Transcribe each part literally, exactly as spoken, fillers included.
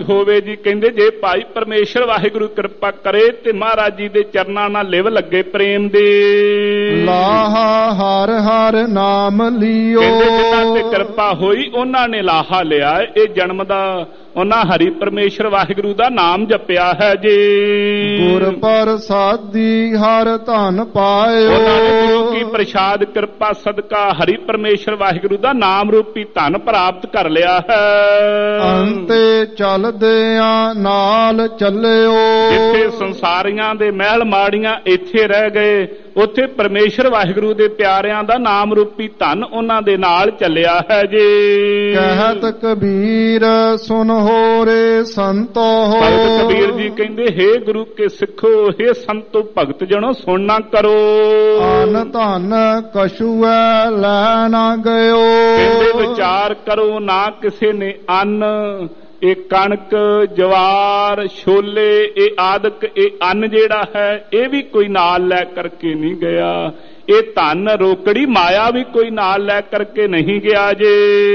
ਹੋਵੇ ਜੀ। ਕਹਿੰਦੇ ਜੇ ਭਾਈ ਪਰਮੇਸ਼ਰ ਵਾਹਿਗੁਰੂ ਕਿਰਪਾ ਕਰੇ ਤੇ ਮਹਾਰਾਜ ਜੀ ਦੇ ਚਰਨਾਂ ਨਾਲ ਲਿਵ ਲੱਗੇ ਪ੍ਰੇਮ ਦੇ। ਲਾਹਾ ਹਰ ਹਰ ਨਾਮ ਲਿਓ। ਕਹਿੰਦੇ ਜਿਨ੍ਹਾਂ ਤੇ ਕਿਰਪਾ ਹੋਈ ਉਹਨਾਂ ਨੇ ਲਾਹਾ ਲਿਆ। ਇਹ ਜਨਮ ਦਾ ਉਹਨਾਂ ਹਰੀ ਪਰਮੇਸ਼ਰ ਵਾਹਿਗੁਰੂ ਦਾ ਨਾਮ ਜਪਿਆ ਹੈ ਜੀ। ਗੁਰ ਪ੍ਰਸਾਦੀ ਹਰ ਧਨ ਪਾਇਓ। ਉਹਨਾਂ ਨੇ ਗੁਰੂ ਕੀ ਪ੍ਰਸਾਦ ਕਿਰਪਾ ਸਦਕਾ ਹਰੀ ਪਰਮੇਸ਼ਰ ਵਾਹਿਗੁਰੂ ਦਾ ਨਾਮ ਰੂਪੀ ਧਨ ਪ੍ਰਾਪਤ ਕਰ ਲਿਆ ਹੈ। ਅੰਤੇ ਚਲਦਿਆਂ ਨਾਲ ਚੱਲਿਓ। ਜਿੱਥੇ ਸੰਸਾਰੀਆਂ ਦੇ ਮਹਿਲ ਮਾੜੀਆਂ ਇੱਥੇ ਰਹਿ ਗਏ, ਉੱਥੇ ਪਰਮੇਸ਼ਰ ਵਾਹਿਗੁਰੂ ਦੇ ਪਿਆਰਿਆਂ ਦਾ ਨਾਮ ਰੂਪੀ ਧਨ ਉਹਨਾਂ ਦੇ ਨਾਲ ਚੱਲਿਆ ਹੈ ਜੀ। ਕਹਿਤ ਕਬੀਰ ਸੁਨ ਹੋਰੇ ਸੰਤੋ। ਭਗਤ ਕਬੀਰ ਜੀ ਕਹਿੰਦੇ ਹੇ ਗੁਰੂ ਕੇ ਸਿੱਖੋ, ਹੇ ਸੰਤੋ ਭਗਤ ਜਣੋ ਸੁਣਨਾ ਕਰੋ। ਅਨ ਧਨ ਕਛੂਐ ਲੈ ਨਾ ਗਇਓ। ਕਹਿੰਦੇ ਵਿਚਾਰ ਕਰੋ ਨਾ ਕਿਸੇ ਨੇ ਅੰਨ, ਇਹ ਕਣਕ ਜਵਾਰ ਛੋਲੇ ਇਹ ਆਦਿਕ ਇਹ ਅੰਨ ਜਿਹੜਾ ਹੈ ਇਹ ਵੀ ਕੋਈ ਨਾਲ ਲੈ ਕਰਕੇ ਨਹੀਂ ਗਿਆ। ਇਹ ਧਨ ਰੋਕੜੀ ਮਾਇਆ ਵੀ ਕੋਈ ਨਾਲ ਲੈ ਕਰਕੇ ਨਹੀਂ ਗਿਆ ਜੇ।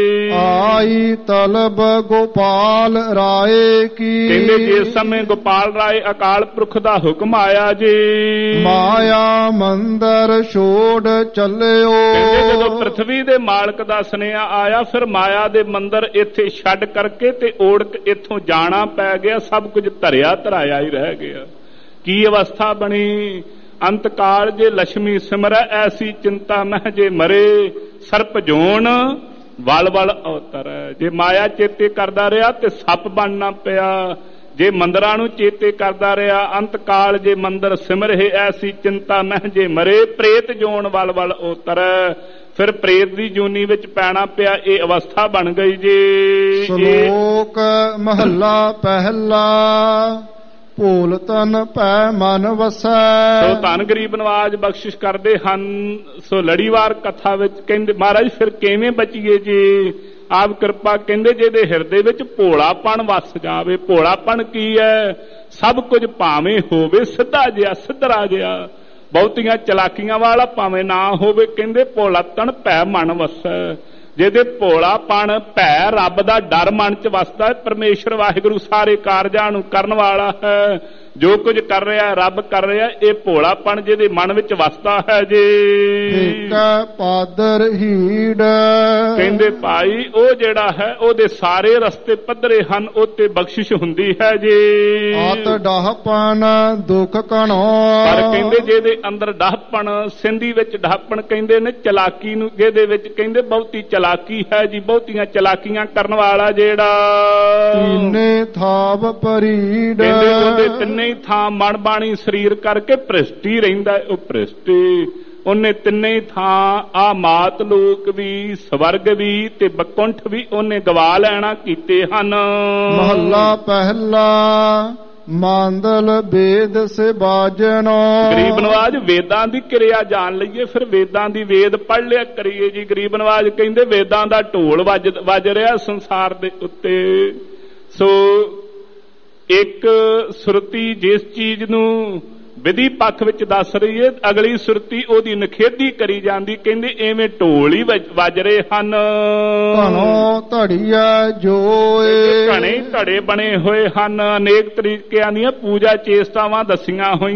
ਆਈ ਤਲਬ ਗੋਪਾਲ ਰਾਏ ਕੀ। ਕਹਿੰਦੇ ਜਿਸ ਸਮੇਂ ਗੋਪਾਲ ਰਾਏ ਅਕਾਲ ਪੁਰਖ ਦਾ ਹੁਕਮ ਆਇਆ ਜੀ। ਮਾਇਆ ਮੰਦਰ ਛੋੜ ਚੱਲਿਓ। ਕਹਿੰਦੇ ਜਦੋਂ ਪ੍ਰਿਥਵੀ ਦੇ ਮਾਲਕ ਦਾ ਸੁਨੇਹਾ ਆਇਆ ਫਿਰ ਮਾਇਆ ਦੇ ਮੰਦਰ ਇੱਥੇ ਛੱਡ ਕਰਕੇ ਤੇ ਓੜਕ ਇੱਥੋਂ ਜਾਣਾ ਪੈ ਗਿਆ। ਸਭ ਕੁਝ ਧਰਿਆ ਧਰਾਇਆ ਹੀ ਰਹਿ ਗਿਆ। ਕੀ ਅਵਸਥਾ ਬਣੀ। ਅੰਤ ਕਾਲ ਜੇ ਲక్ష్ਮੀ ਸਿਮਰੈ ਐਸੀ ਚਿੰਤਾ ਮਹਿ ਜੇ ਮਰੇ ਸਰਪ ਜੋਨ ਵਲ ਵਲ ਅਵਤਰੈ। ਜੇ ਮਾਇਆ ਚੇਤੇ ਕਰਦਾ ਰਿਹਾ ਤੇ ਸੱਪ ਬਣਨਾ ਪਿਆ। ਜੇ ਮੰਦਰਾਂ ਨੂੰ ਚੇਤੇ ਕਰਦਾ ਰਿਹਾ ਅੰਤ ਕਾਲ ਜੇ ਮੰਦਰ ਸਿਮਰਹਿ ਐਸੀ ਚਿੰਤਾ ਮਹਿ ਜੇ ਮਰੇ ਪ੍ਰੇਤ ਜੋਨ ਵਲ ਵਲ ਅਵਤਰੈ। ਫਿਰ ਪ੍ਰੇਤ ਦੀ ਜੂਨੀ ਵਿੱਚ ਪੈਣਾ ਪਿਆ। ਇਹ ਅਵਸਥਾ ਬਣ ਗਈ ਜੀ। ਸ਼ਲੋਕ ਮਹੱਲਾ ਪਹਿਲਾ ਭੂਲ ਤਨ ਪੈ ਮਨ ਵਸੈ। ਸੋ ਧੰਨ ਗਰੀਬ ਨਵਾਜ ਬਖਸ਼ਿਸ਼ ਕਰਦੇ ਹਨ। ਸੋ ਲੜੀਵਾਰ ਕਥਾ ਵਿੱਚ ਕਹਿੰਦੇ ਮਹਾਰਾਜ ਫਿਰ ਕਿਵੇਂ ਬਚੀਏ ਜੀ। ਆਪ ਕਿਰਪਾ ਕਹਿੰਦੇ ਜਿਹਦੇ ਹਿਰਦੇ ਵਿੱਚ ਭੋਲਾਪਣ ਵਸ ਜਾਵੇ। ਭੋਲਾਪਣ ਕੀ ਹੈ। ਸਭ ਕੁਝ ਭਾਵੇਂ ਹੋਵੇ ਸਿੱਧਾ ਜਿਹਾ ਸਿੱਧਰਾ ਜਿਹਾ, ਬਹੁਤੀਆਂ ਚਲਾਕੀਆਂ ਵਾਲਾ ਭਾਵੇਂ ਨਾ ਹੋਵੇ। ਕਹਿੰਦੇ ਭੋਲਾ ਤਨ ਭੈ ਮਨ ਵਸੈ। ਜਿਹਦੇ ਭੋਲਾਪਣ ਭੈ ਰੱਬ ਦਾ ਡਰ ਮਨ ਚ ਵਸਦਾ ਹੈ। ਪਰਮੇਸ਼ਰ ਵਾਹਿਗੁਰੂ ਸਾਰੇ ਕਾਰਜਾਂ ਨੂੰ ਕਰਨ ਵਾਲਾ ਹੈ। ਜੋ ਕੁਝ ਕਰ ਰਿਹਾ ਰੱਬ ਕਰ ਰਿਹਾ। ਇਹ ਭੋਲਾਪਣ ਜਿਹਦੇ ਮਨ ਵਿੱਚ ਵਸਦਾ ਹੈ ਜੀ। ਪਾਦਰ ਹੀੜ ਕਹਿੰਦੇ ਭਾਈ ਉਹ ਜਿਹੜਾ ਹੈ ਉਹਦੇ ਸਾਰੇ ਰਸਤੇ ਪੱਧਰੇ ਹਨ, ਉੱਤੇ ਬਖਸ਼ਿਸ਼ ਹੁੰਦੀ ਹੈ ਜੀ। ਆਤ ਡਾਹਪਣ ਦੁੱਖ ਕਣੋ। ਪਰ ਕਹਿੰਦੇ ਜਿਹਦੇ ਅੰਦਰ ਡਾਹਪਣ ਸਿੰਧੀ ਵਿੱਚ ਡਾਹਪਣ ਕਹਿੰਦੇ ਨੇ ਚਲਾਕੀ ਨੂੰ, ਜਿਹਦੇ ਵਿੱਚ ਕਹਿੰਦੇ ਬਹੁਤੀ ਚਲਾਕੀ ਹੈ ਜੀ। ਬਹੁਤੀਆਂ ਚਲਾਕੀਆਂ ਕਰਨ ਵਾਲਾ ਜਿਹੜਾ ਤਿੰਨੇ ਥਾਵ ਪਰੀੜ। ਕਹਿੰਦੇ ਉਹਦੇ ਤਿੰਨੇ ਹੀ ਥਾਂ ਮਨ ਬਾਣੀ ਸਰੀਰ ਕਰਕੇ ਭ੍ਰਿਸ਼ਟੀ ਰਹਿੰਦਾ। ਉਹ ਭ੍ਰਿਸ਼ਟੀ ਉਹਨੇ ਤਿੰਨੇ ਥਾਂ ਆ ਮਾਤ ਲੋਕ ਵੀ ਸਵਰਗ ਵੀ ਤੇ ਬਕੁੰਠ ਵੀ ਉਹਨੇ ਗਵਾ ਲੈਣਾ ਕੀਤੇ ਹਨ। ਮਹੱਲਾ ਪਹਿਲਾ ਮਾਂਦਲ ਵੇਦ ਸੇ ਬਾਜਨੋ। ਗਰੀਬ ਨਵਾਜ ਵੇਦਾਂ ਦੀ ਕਿਰਿਆ ਜਾਣ ਲਈਏ ਫਿਰ ਵੇਦਾਂ ਦੀ ਵੇਦ ਪੜ੍ਹ ਲਿਆ ਕਰੀਏ ਜੀ। ਗਰੀਬ ਨਵਾਜ ਕਹਿੰਦੇ ਵੇਦਾਂ ਦਾ ਢੋਲ ਵੱਜ ਵੱਜ ਰਿਹਾ ਸੰਸਾਰ ਦੇ ਉੱਤੇ। ਸੋ ਇੱਕ ਸੁਰਤੀ ਜਿਸ ਚੀਜ਼ ਨੂੰ ਵਿਧੀ ਪੱਖ ਵਿੱਚ ਦੱਸ ਰਹੀ ਹੈ, ਅਗਲੀ ਸੁਰਤੀ ਉਹਦੀ ਨਿਖੇਧੀ ਕਰੀ ਜਾਂਦੀ। ਕਹਿੰਦੇ ਐਵੇਂ ਢੋਲ ਹੀ ਵੱਜ ਰਹੇ ਹਨ। ਘਣੋ ਧੜੀਆ ਜੋਏ। ਘਣੇ ਧੜੇ ਬਣੇ ਹੋਏ ਹਨ। ਅਨੇਕ ਤਰੀਕਿਆਂ ਦੀਆਂ ਪੂਜਾ ਚੇਸ਼ਟਾਵਾਂ ਦੱਸੀਆਂ ਹੋਈਆਂ।